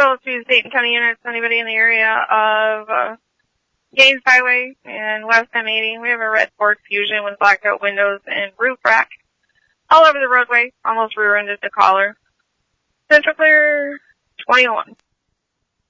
Total to state and county units, anybody in the area of Gaines Highway and West M80. We have a red Ford Fusion with blackout windows and roof rack all over the roadway, almost rear-ended the caller. Central Clear 21.